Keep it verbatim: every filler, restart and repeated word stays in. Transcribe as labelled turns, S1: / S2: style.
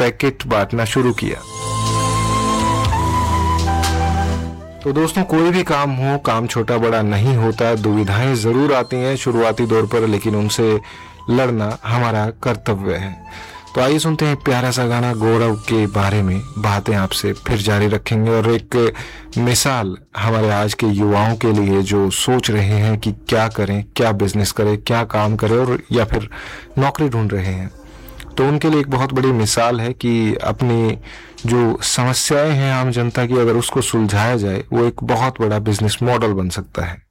S1: Packet बांटना शुरू किया। तो दोस्तों, कोई भी काम हो, काम छोटा बड़ा नहीं होता, दुविधाएं जरूर आती हैं शुरुआती दौर पर, लेकिन उनसे लड़ना हमारा कर्तव्य है। तो आइए सुनते हैं प्यारा सा गाना। गौरव के बारे में बातें आपसे फिर जारी रखेंगे और एक मिसाल हमारे आज के युवाओं के लिए जो सोच रहे हैं कि क्या करें, क्या बिजनेस करें, क्या काम करें और या फिर नौकरी ढूंढ रहे हैं, तो उनके लिए एक बहुत बड़ी मिसाल है कि अपनी जो समस्याएं हैं आम जनता की, अगर उसको सुलझाया जाए, वो एक बहुत बड़ा बिजनेस मॉडल बन सकता है।